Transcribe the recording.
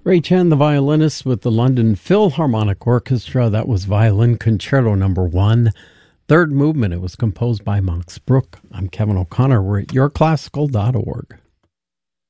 Ray Chan, the violinist with the London Philharmonic Orchestra. That was Violin Concerto No. 1. Third movement. It was composed by Max Bruch. I'm Kevin O'Connor. We're at yourclassical.org.